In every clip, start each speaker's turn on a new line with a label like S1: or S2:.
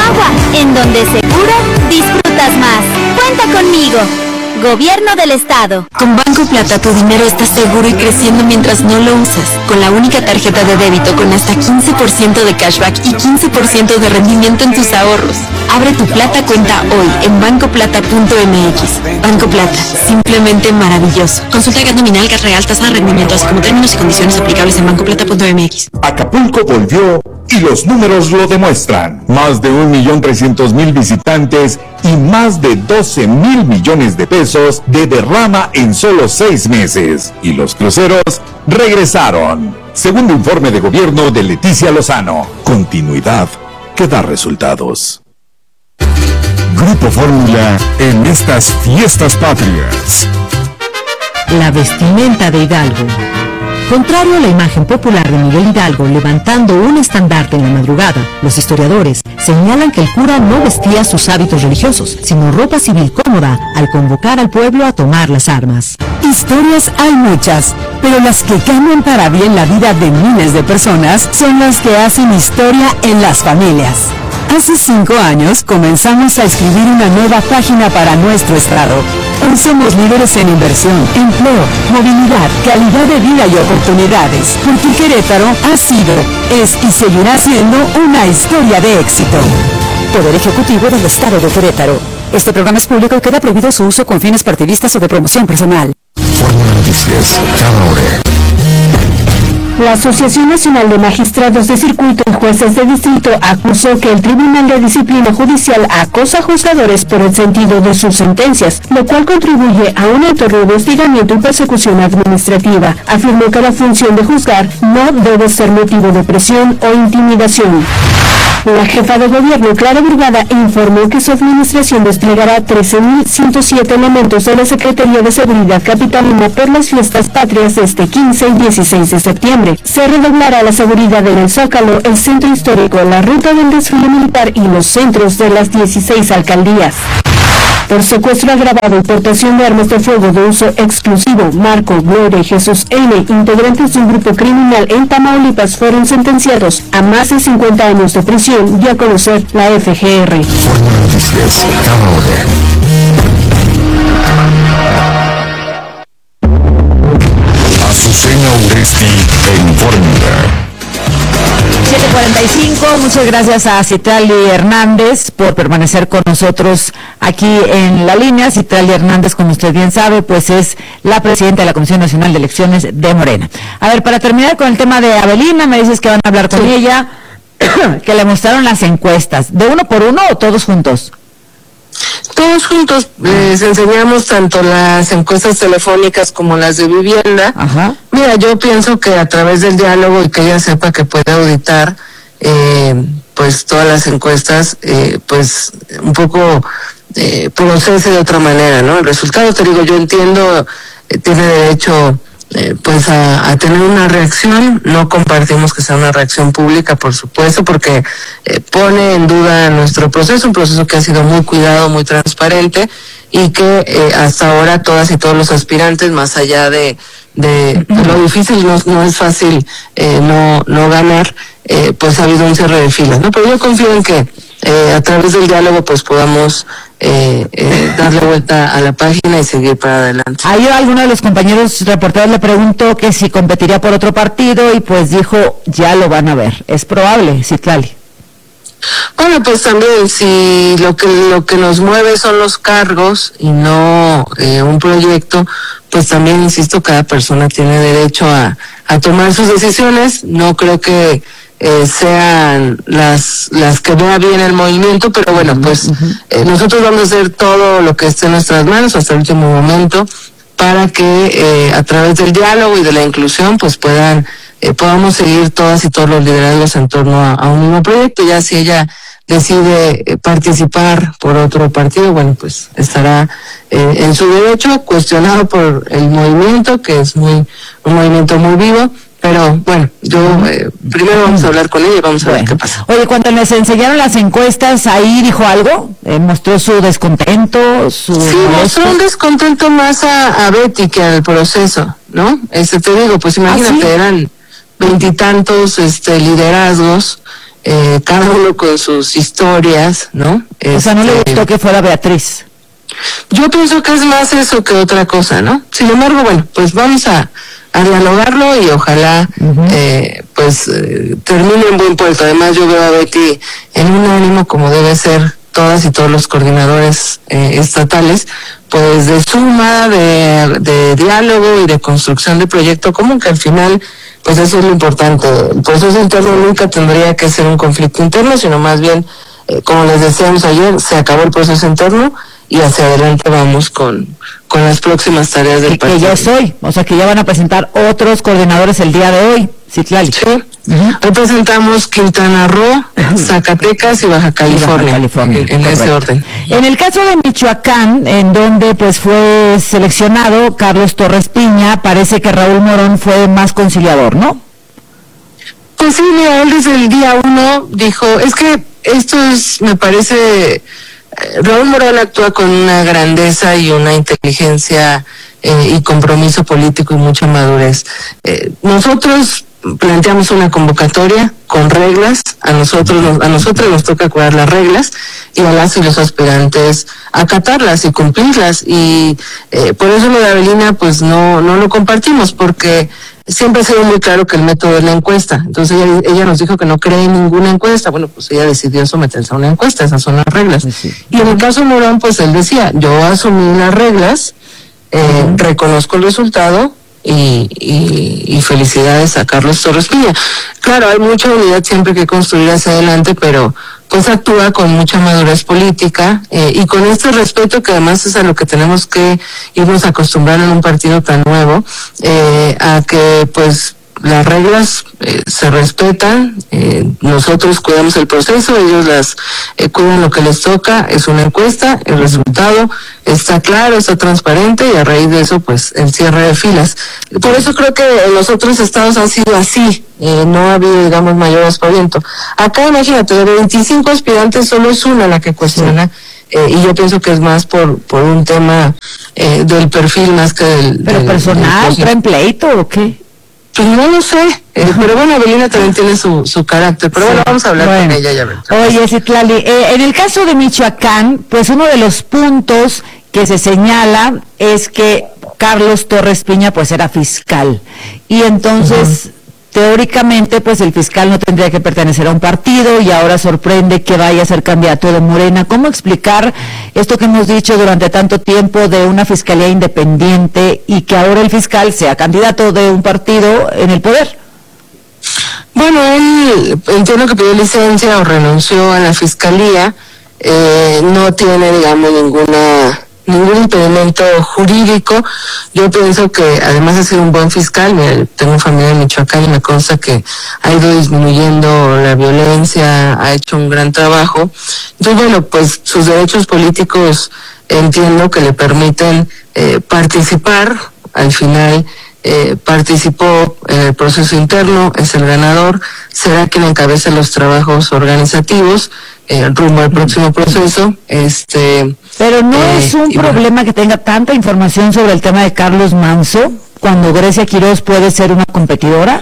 S1: Agua, en donde seguro disfrutas más. Cuenta conmigo. Gobierno del Estado.
S2: Con Banco Plata tu dinero está seguro y creciendo mientras no lo usas. Con la única tarjeta de débito con hasta 15% de cashback y 15% de rendimiento en tus ahorros. Abre tu Plata cuenta hoy en bancoplata.mx. Banco Plata, simplemente maravilloso. Consulta gas nominal, gas real, tasa de rendimiento, así como términos y condiciones aplicables en bancoplata.mx.
S3: Acapulco volvió y los números lo demuestran. Más de 1.300.000 visitantes y más de 12.000 millones de pesos de derrama en solo 6 meses. Y los cruceros regresaron. Segundo informe de gobierno de Leticia Lozano. Continuidad que da resultados.
S4: Grupo Fórmula en estas fiestas patrias.
S5: La vestimenta de Hidalgo. Contrario a la imagen popular de Miguel Hidalgo levantando un estandarte en la madrugada, los historiadores señalan que el cura no vestía sus hábitos religiosos, sino ropa civil cómoda al convocar al pueblo a tomar las armas.
S6: Historias hay muchas, pero las que cambian para bien la vida de miles de personas son las que hacen historia en las familias. Hace 5 años comenzamos a escribir una nueva página para nuestro estado. Hoy somos líderes en inversión, empleo, movilidad, calidad de vida y oportunidades, porque Querétaro ha sido, es y seguirá siendo una historia de éxito. Poder Ejecutivo del Estado de Querétaro. Este programa es público y queda prohibido su uso con fines partidistas o de promoción personal.
S4: Fórmula Noticias, cada hora.
S7: La Asociación Nacional de Magistrados de Circuito y Jueces de Distrito acusó que el Tribunal de Disciplina Judicial acosa a juzgadores por el sentido de sus sentencias, lo cual contribuye a un entorno de hostigamiento y persecución administrativa. Afirmó que la función de juzgar no debe ser motivo de presión o intimidación. La jefa de gobierno, Clara Brugada, informó que su administración desplegará 13.107 elementos de la Secretaría de Seguridad Capitalina por las fiestas patrias de este 15 y 16 de septiembre. Se redoblará la seguridad en el Zócalo, el Centro Histórico, la ruta del desfile militar y los centros de las 16 alcaldías. Por secuestro agravado y portación de armas de fuego de uso exclusivo, Marco, Gloria y Jesús N., integrantes de un grupo criminal en Tamaulipas, fueron sentenciados a más de 50 años de prisión y a conocer la FGR.
S4: Fórmula Noticias, cada hora. Azucena Uresti en Fórmula.
S5: 7:45, muchas gracias a Citlali Hernández por permanecer con nosotros aquí en la línea. Citlali Hernández, como usted bien sabe, pues es la presidenta de la Comisión Nacional de Elecciones de Morena. A ver, para terminar con el tema de Avelina, me dices que van a hablar con ella, que le mostraron las encuestas, ¿de uno por uno o todos juntos?
S8: Todos juntos les enseñamos tanto las encuestas telefónicas como las de vivienda.
S5: Ajá.
S8: Mira, yo pienso que a través del diálogo y que ella sepa que puede auditar pues todas las encuestas, pues un poco procese de otra manera, ¿no? El resultado, te digo, yo entiendo, tiene derecho pues a tener una reacción. No compartimos que sea una reacción pública, por supuesto, porque pone en duda nuestro proceso, un proceso que ha sido muy cuidado, muy transparente, y que hasta ahora todas y todos los aspirantes, más allá de lo difícil, no es fácil no ganar, pues ha habido un cierre de filas, ¿no? Pero yo confío en que a través del diálogo pues podamos darle vuelta a la página y seguir para adelante.
S5: Ahí alguno de los compañeros reporteros le preguntó que si competiría por otro partido y pues dijo, ya lo van a ver. ¿Es probable, Citlali?
S8: Bueno, pues también, si lo que nos mueve son los cargos y no un proyecto, pues también, insisto, cada persona tiene derecho a tomar sus decisiones. No creo que sean las que vea bien el movimiento, pero bueno, pues nosotros vamos a hacer todo lo que esté en nuestras manos hasta el último momento para que a través del diálogo y de la inclusión pues podamos seguir todas y todos los liderazgos en torno a un mismo proyecto. Ya si ella decide participar por otro partido, bueno, pues estará en su derecho, cuestionado por el movimiento, que es un movimiento muy vivo. Pero bueno, yo primero vamos a hablar con ella y vamos a ver qué pasa.
S5: Oye, cuando les enseñaron las encuestas, ¿ahí dijo algo? ¿Mostró su descontento? Sí,
S8: mostró un descontento más a Betty que al proceso, ¿no? Te digo, pues imagínate, eran 20 y tantos liderazgos, cada uno con sus historias, ¿no?
S5: O sea, no le gustó que fuera Beatriz.
S8: Yo pienso que es más eso que otra cosa, ¿no? Sin embargo, bueno, pues vamos a dialogarlo y ojalá termine en buen puerto. Además, yo veo a Betty en un ánimo como debe ser todas y todos los coordinadores estatales, pues de suma, de diálogo y de construcción de proyecto común, que al final, pues eso es lo importante. El proceso interno nunca tendría que ser un conflicto interno, sino más bien, como les decíamos ayer, se acabó el proceso interno y hacia adelante vamos con las próximas tareas del partido.
S5: Que ya es hoy, o sea que ya van a presentar otros coordinadores el día de hoy, Citlali.
S8: Sí. Representamos Quintana Roo, Zacatecas y Baja California, en ese orden.
S5: En el caso de Michoacán, en donde pues fue seleccionado Carlos Torres Piña, parece que Raúl Morón fue más conciliador, ¿no?
S8: Pues sí, mira, él desde el día 1 dijo, es que esto es, me parece, Raúl Morón actúa con una grandeza y una inteligencia y compromiso político y mucha madurez. Nosotros planteamos una convocatoria con reglas, a nosotros nos toca cuidar las reglas y a las y los aspirantes acatarlas y cumplirlas, y por eso lo de Avelina pues no lo compartimos, porque siempre ha sido muy claro que el método es la encuesta. Entonces ella nos dijo que no cree en ninguna encuesta. Bueno, pues ella decidió someterse a una encuesta, esas son las reglas. Sí. Y en el caso de Morón, pues él decía, yo asumí las reglas, reconozco el resultado y felicidades a Carlos Torres Piña. Claro, hay mucha unidad siempre que construir hacia adelante, pero pues actúa con mucha madurez política y con este respeto que además es a lo que tenemos que irnos acostumbrando en un partido tan nuevo, a que pues las reglas se respetan, nosotros cuidamos el proceso, ellos cuidan lo que les toca, es una encuesta, el resultado está claro, está transparente, y a raíz de eso pues el cierre de filas. Por eso creo que en los otros estados ha sido así, no ha habido, digamos, mayor aspaviento. Acá, imagínate, de 25 aspirantes solo es una la que cuestiona, y yo pienso que es más por un tema del perfil más que del...
S5: ¿Pero personal, traen pleito o qué?
S8: Pues no lo sé, pero bueno, Avelina también tiene su carácter, pero bueno, vamos a hablar con ella ya.
S5: Oye, Citlali, en el caso de Michoacán, pues uno de los puntos que se señala es que Carlos Torres Piña pues era fiscal, y entonces teóricamente pues el fiscal no tendría que pertenecer a un partido, y ahora sorprende que vaya a ser candidato de Morena. ¿Cómo explicar esto que hemos dicho durante tanto tiempo de una fiscalía independiente y que ahora el fiscal sea candidato de un partido en el poder?
S8: Bueno, él entiendo que pidió licencia o renunció a la fiscalía, no tiene, digamos, ningún impedimento jurídico. Yo pienso que además ha sido un buen fiscal. Mira, tengo familia en Michoacán y me consta que ha ido disminuyendo la violencia, ha hecho un gran trabajo. Entonces, bueno, pues sus derechos políticos entiendo que le permiten participar. Al final participó en el proceso interno, es el ganador, será quien encabece los trabajos organizativos rumbo al próximo proceso.
S5: Pero no es un problema que tenga tanta información sobre el tema de Carlos Manso, cuando Grecia Quiroz puede ser una competidora.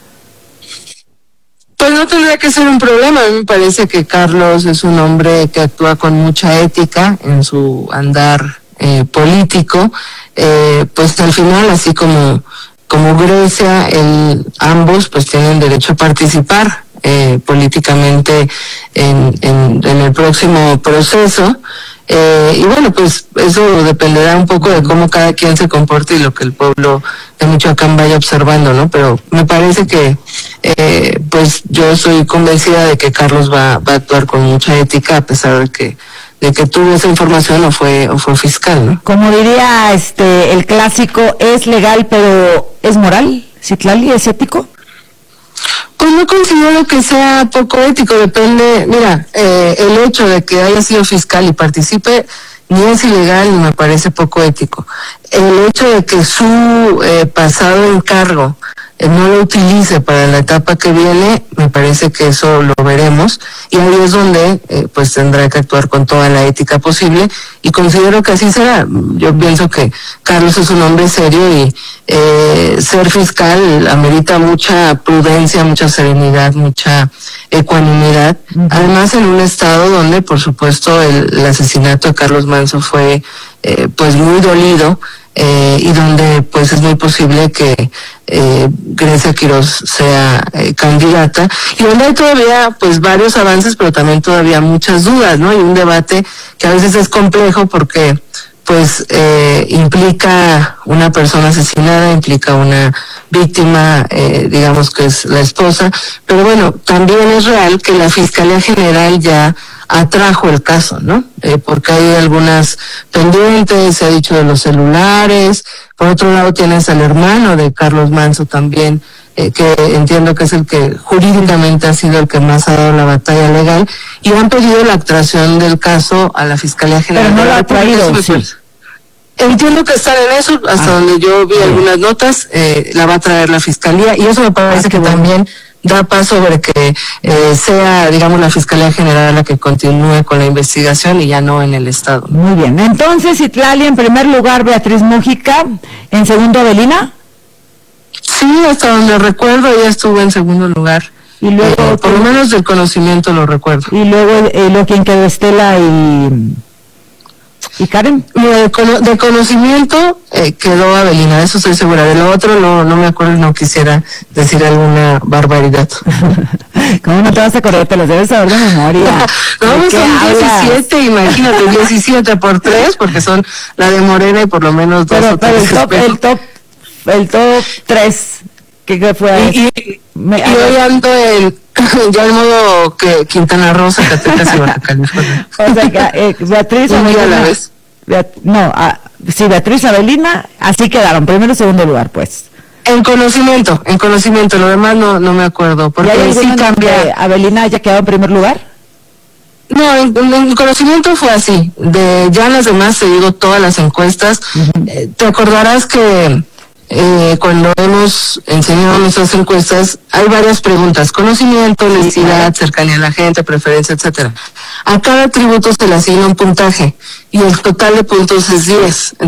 S8: Pues no tendría que ser un problema. A mí me parece que Carlos es un hombre que actúa con mucha ética en su andar político, pues al final, así como Grecia, ambos pues tienen derecho a participar políticamente en el próximo proceso, y bueno, pues eso dependerá un poco de cómo cada quien se comporte y lo que el pueblo de Michoacán vaya observando, ¿no? Pero me parece que pues yo soy convencida de que Carlos va a actuar con mucha ética, a pesar de que tuvo esa información o fue fiscal, ¿no?
S5: Como diría el clásico, es legal pero ¿es moral? ¿Citlali es ético?
S8: Pues no considero que sea poco ético, depende. Mira, el hecho de que haya sido fiscal y participe ni es ilegal ni me parece poco ético. El hecho de que su pasado en cargo no lo utilice para la etapa que viene, me parece que eso lo veremos, y ahí es donde pues tendrá que actuar con toda la ética posible, y considero que así será. Yo pienso que Carlos es un hombre serio y ser fiscal amerita mucha prudencia, mucha serenidad, mucha ecuanimidad, además en un estado donde por supuesto el asesinato de Carlos Manzo fue pues muy dolido, y donde pues es muy posible que Grecia Quiroz sea candidata, y donde hay todavía pues varios avances, pero también todavía muchas dudas, ¿no? Y un debate que a veces es complejo porque pues implica una persona asesinada, implica una víctima, digamos que es la esposa, pero bueno, también es real que la Fiscalía General ya atrajo el caso, ¿no? Porque hay algunas pendientes, se ha dicho de los celulares, por otro lado tienes al hermano de Carlos Manzo también, que entiendo que es el que jurídicamente ha sido el que más ha dado la batalla legal, y han pedido la actuación del caso a la Fiscalía General.
S5: Pero no lo ha traído, sí.
S8: Entiendo que están en eso, hasta donde yo vi algunas notas, la va a traer la Fiscalía, y eso me parece que también da paso sobre que sea, digamos, la Fiscalía General la que continúe con la investigación y ya no en el Estado.
S5: Muy bien, entonces Citlali en primer lugar, Beatriz Múgica, en segundo Avelina.
S8: Sí, hasta donde recuerdo ella estuvo en segundo lugar.
S5: Y luego
S8: por lo menos del conocimiento lo recuerdo.
S5: Y luego quien quedó, Estela y Karen.
S8: De conocimiento quedó Avelina, eso estoy segura. De lo otro no me acuerdo, no quisiera decir alguna barbaridad.
S5: ¿Cómo no te vas a acordar? Te los debes saber de memoria.
S8: No, son 17, imagínate, 17 por 3, porque son la de Morena y por lo menos 2 o 3.
S5: Pero el top 3, ¿qué fue ahí?
S8: Y hoy ando ya el modo que Quintana Roo, Zacatecas y Baja California.
S5: O sea que Beatriz Avelina. Beatriz Avelina, así quedaron, primero y segundo lugar, pues.
S8: En conocimiento, lo demás no me acuerdo, porque sí cambia.
S5: ¿Avelina haya quedado en primer lugar?
S8: No, en conocimiento fue así. Ya en las demás, te digo, todas las encuestas, te acordarás que cuando hemos enseñado nuestras encuestas, hay varias preguntas: conocimiento, honestidad, cercanía a la gente, preferencia, etcétera. A cada atributo se le asigna un puntaje y el total de puntos es 10.